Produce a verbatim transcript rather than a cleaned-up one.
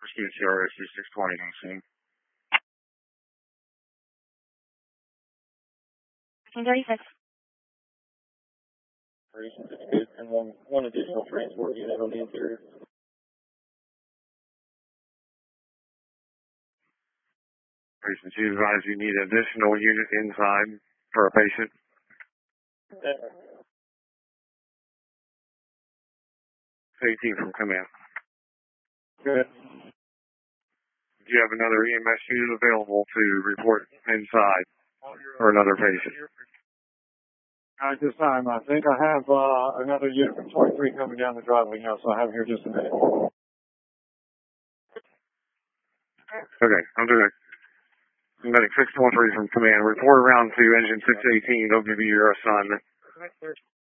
Pursuit C R S six twenty on scene. thirty-six. thirty-six is good, and one, one additional transport unit on the interior. Patient, you advise you need an additional unit inside for a patient. Yeah. eighteen from command. Good. Do you have another E M S unit available to report inside for another patient? At this time, I think I have uh, another unit from twenty-three coming down the driveway now, so I have here just a minute. Okay, I'm doing it. Medic six one three from command. Report around to engine six eighteen. They'll give you your assignment.